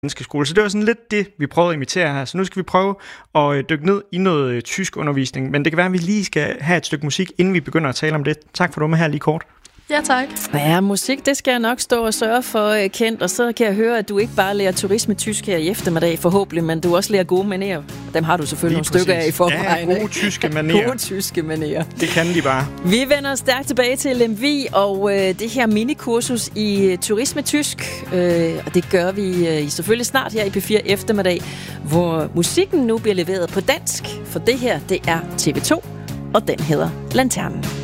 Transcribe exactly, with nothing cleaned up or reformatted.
skole. Så det var sådan lidt det, vi prøvede at imitere her. Så nu skal vi prøve at dykke ned i noget tysk undervisning. Men det kan være, at vi lige skal have et stykke musik, inden vi begynder at tale om det. Tak for du med her lige kort. Ja, tak. Ja, musik, det skal jeg nok stå og sørge for, Kent. Og så kan jeg høre, at du ikke bare lærer turisme tysk her i eftermiddag, forhåbentlig, men du også lærer gode manerer. Dem har du selvfølgelig lige nogle præcis. stykker af i forvejen. Ja, gode tyske manerer. Gode tyske manerer. Det kan de bare. Vi vender stærkt tilbage til Lemvig og øh, det her minikursus i øh, turisme tysk. Øh, og det gør vi øh, selvfølgelig snart her i P fire eftermiddag, hvor musikken nu bliver leveret på dansk. For det her, det er T V to, og den hedder Lanternen.